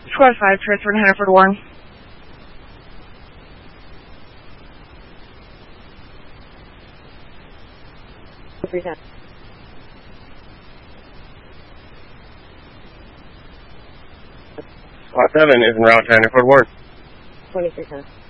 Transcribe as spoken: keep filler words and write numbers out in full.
Squad five, transferring Hannaford Warren. Squad seven is en route to Hannaford Warren. twenty-three ten.